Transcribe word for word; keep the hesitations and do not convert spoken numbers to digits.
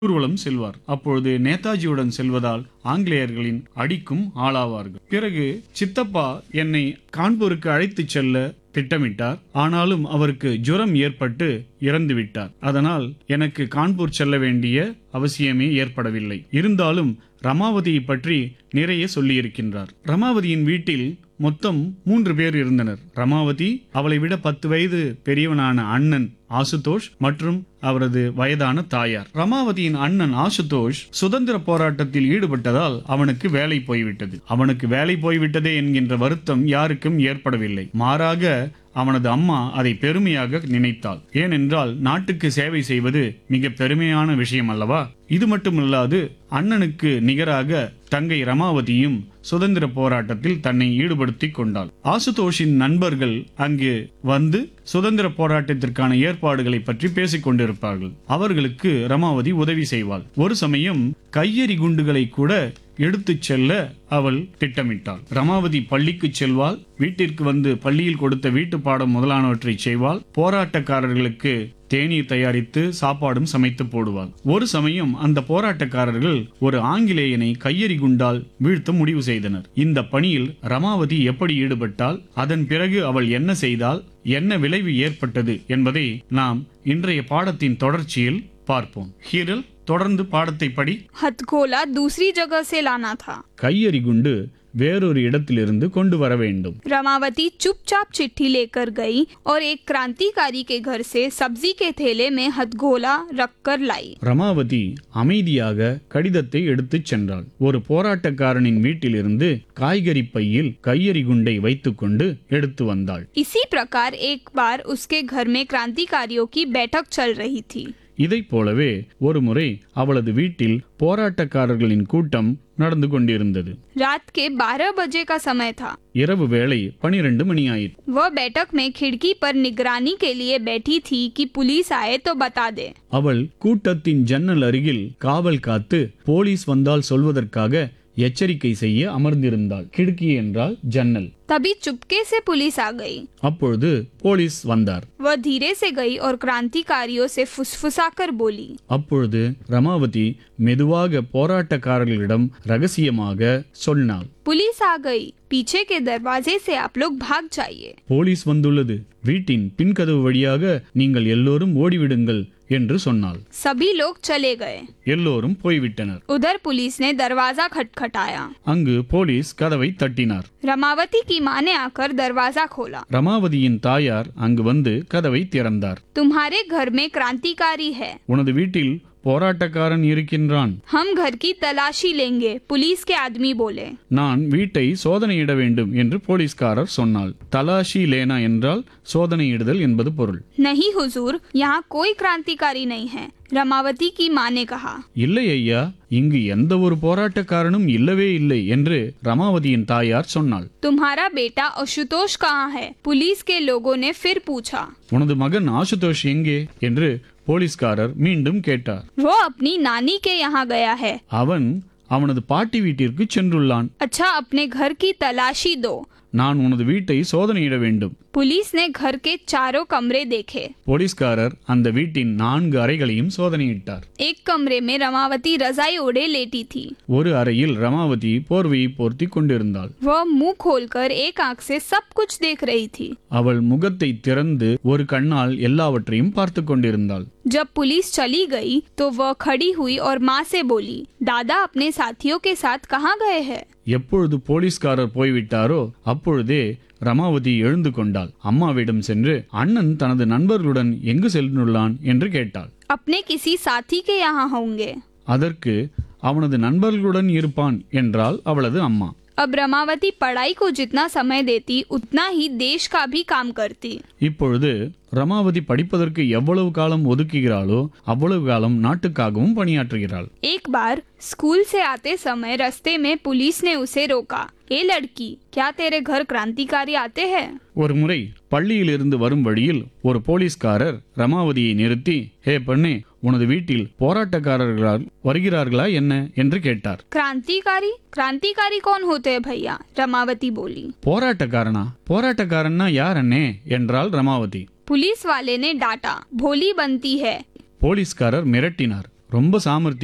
ஊர்வலம் செல்வார். அப்பொழுது நேதாஜியுடன் செல்வதால் ஆங்கிலேயர்களின் அடிக்கும் ஆளாவார்கள். பிறகு சித்தப்பா என்னை கான்பூருக்கு அழைத்துச் செல்ல திட்டமிட்டார். ஆனாலும் அவருக்கு ஜுரம் ஏற்பட்டு இறந்து விட்டார். அதனால் எனக்கு கான்பூர் செல்ல வேண்டிய அவசியமே ஏற்படவில்லை. இருந்தாலும் ரமாவதியை பற்றி நிறைய சொல்லியிருக்கின்றார். ரமாவதியின் வீட்டில் மொத்தம் மூன்று பேர் இருந்தனர். ரமாவதி, அவளை விட பத்து வயது பெரியவனான அண்ணன் ஆசுதோஷ் மற்றும் அவரது வயதான தாயார். ரமாவதியின் அண்ணன் ஆசுதோஷ் சுதந்திர போராட்டத்தில் ஈடுபட்டதால் அவனுக்கு வேலை போய்விட்டது. அவனுக்கு வேலை போய்விட்டதே என்கின்ற வருத்தம் யாருக்கும் ஏற்படவில்லை. மாறாக அவனது அம்மா அதை பெருமையாக நினைத்தாள். ஏனென்றால் நாட்டுக்கு சேவை செய்வது மிக பெருமையான விஷயம் அல்லவா? இது மட்டுமல்லாது அண்ணனுக்கு நிகராக தங்கை ரமாவதியும் சுதந்திர போராட்டத்தில் தன்னை ஈடுபடுத்திக் கொண்டாள். ஆசுதோஷின் நண்பர்கள் அங்கு வந்து சுதந்திர போராட்டத்திற்கான ஏற்பாடுகளை பற்றி பேசிக் கொண்டிருப்பார்கள். அவர்களுக்கு ரமாவதி உதவி செய்வாள். ஒரு சமயம் கையெறி குண்டுகளை கூட எடுத்துச் செல்ல அவள் திட்டமிட்டாள். ரமாவதி பள்ளிக்கு செல்வாள். வீட்டிற்கு வந்து பள்ளியில் கொடுத்த வீட்டு பாடம் முதலானவற்றை செய்வாள். போராட்டக்காரர்களுக்கு தேநீர் தயாரித்து சாப்பாடும் சமைத்து போடுவாள். ஒரு சமயம் அந்த போராட்டக்காரர்கள் ஒரு ஆங்கிலேயனை கையெறி குண்டால் வீழ்த்த முடிவு செய்தனர். இந்த பணியில் ரமாவதி எப்படி ஈடுபட்டால், அதன் பிறகு அவள் என்ன செய்தால், என்ன விளைவு ஏற்பட்டது என்பதை நாம் இன்றைய பாடத்தின் தொடர்ச்சியில் பார்ப்போம். ஹீரல், தொடர்ந்து பாடத்தை படி. हथगोला दूसरी जगह से लाना था. கையெறி குண்டு வேறொரு இடத்திலிருந்து கொண்டு வர வேண்டும். रमावती चुपचाप चिट्ठी लेकर गई और एक क्रांतिकारी के घर से सब्जी के थैले में हथगोला रखकर लाई. ரமாவதி அமைதியாக கடிதத்தை எடுத்துச் சென்றாள். ஒரு போராட்டக்காரனின் வீட்டிலிருந்து காய்கறி பையில் கையெறி குண்டை வைத்துக்கொண்டு எடுத்து வந்தாள். इसी प्रकार एक बार उसके घर में क्रांतिकारियों की बैठक चल रही थी. இதைப் போலவே ஒருமுறை அவளது வீட்டில் போராட்டக்காரர்களின் கூட்டம் நடந்து கொண்டிருந்தது. रात के बारह बजे का समय था. இரவு வேளை பனிரெண்டு மணி ஆயிற்று. वह बैठक में खिड़की पर निगरानी के लिए बैठी थी कि पुलिस आए तो बता दे. அவள் கூட்டத்தின் ஜன்னல் அருகில் காவல் காத்து போலீஸ் வந்தால் சொல்வதற்காக எச்சரிக்கை செய்ய அமர்ந்திருந்தாள். கிடுக்கி என்றால் ஜன்னல். तभी चुपके से पुलिस आ गई. அப்பொழுது போலீஸ் வந்தார். वह धीरे से गई और क्रांतिकारियों से फुसफुसाकर बोली. அப்பொழுது ரமாவதி மெதுவாக போராட்டக்காரர்களிடம் ரகசியமாக சொன்னாள். पुलिस आ गई, पीछे के दरवाजे से आप लोग भाग जाइए. போலீஸ் வந்துள்ளது, வீட்டின் பின்கதவு வழியாக நீங்கள் எல்லோரும் ஓடிவிடுங்கள் என்று சொன்னாள். सभी लोग चले गए. எல்லோரும் போய்விட்டனர். उधर पुलिस ने दरवाजा खटखटाया. அங்கு போலீஸ் கதவை தட்டினார். रमावती की माँ ने आकर दरवाजा खोला. ரமாவதியின் தாயார் அங்கு வந்து கதவை திறந்தார். तुम्हारे घर में क्रांतिकारी है. உனது வீட்டில் போராட்டக்காரன் இருக்கின்றான். हम घर की तलाशी लेंगे, पुलिस के आदमी बोले. நான் வீட்டை சோதனையிட வேண்டும் என்று போலீஸ்காரர் சொன்னாள். தலாஷி லேனா என்றால் சோதனையிடுதல் என்பது பொருள். नहीं हुजूर, यहाँ कोई क्रांतिकारी नहीं है, रमावती की माँ ने कहा. இல்லை ஐயா, இங்கு எந்த ஒரு போராட்டக்காரனும் இல்லவே இல்லை என்று ரமாவதியின் தாயார் சொன்னாள். तुम्हारा बेटा आशुतोष कहाँ है? पुलिस के लोगों ने फिर पूछा. உனது மகன் ஆசுதோஷ் எங்கே என்று போலீஸ்காரர் மீண்டும் கேட்டார். वो अपनी नानी के यहाँ गया है. அவன் அவனது பாட்டி வீட்டிற்கு சென்றுள்ளான். अच्छा, अपने घर की तलाशी दो. நான் உனது வீட்டை சோதனையிட வேண்டும். पुलिस ने घर के चारों कमरे देखे. போலீஸ்காரர் அந்த வீட்டின் நான்கு அறைகளையும் சோதனையிட்டார். एक कमरे में रमावती रजाई ओढ़े लेटी थी. ஒரு அறையில் ரமாவதி போர்வையை போர்த்தி கொண்டிருந்தாள். वह मुंह खोलकर एक आंख से सब कुछ देख रही थी. அவள் முகத்தை திறந்து ஒரு கண்ணால் எல்லாவற்றையும் பார்த்து கொண்டிருந்தாள். जब पुलिस चली गई तो वह खड़ी हुई और माँ से बोली, दादा अपने साथियों के साथ कहाँ गए हैं? எப்பொழுது போலீஸ்காரர் போய்விட்டாரோ அப்பொழுதே ரமாவதி எழுந்து கொண்டாள். அம்மாவிடம் சென்று அண்ணன் தனது நண்பர்களுடன் எங்கு சென்றுள்ளான் என்று கேட்டாள். अपने किसी साथी के यहाँ होंगे. அதற்கு அவனது நண்பர்களுடன் இருப்பான் என்றாள் அவளது அம்மா. अब रमावती पढ़ाई को जितना समय देती उतना ही देश का भी काम करती. இப்பொழுது ரமாவதி படிப்பதற்கு எவ்வளவு காலம் ஒதுக்குகிறாளோ அவ்வளவு காலம் நாட்டுக்காகவும் பணியாற்றுகிறாள். एक बार स्कूल से आते समय रास्ते में पुलिस ने उसे रोका. ए लड़की, क्या तेरे घर क्रांतिकारी आते हैं? ஒரு முறை பள்ளியிலிருந்து வரும் வழியில் ஒரு போலீஸ்காரர் ரமாவதியை நிறுத்தி, ஹே பெண்ணே, உனது வீட்டில் போராட்டக்காரர்களால் வருகிறார்களா என்ன என்று கேட்டார். क्रांतिकारी क्रांतिकारी कौन होते हैं भैया? रमावती बोली. போராட்டக்காரனா? போராட்டக்காரன்னா யார் அண்ணே என்றாள் ரமாவதி. पुलिस वाले ने डांटा. भोली बनती है. போலீஸ்காரர் மிரட்டினார். ரொம்ப சாமர்த்தியம்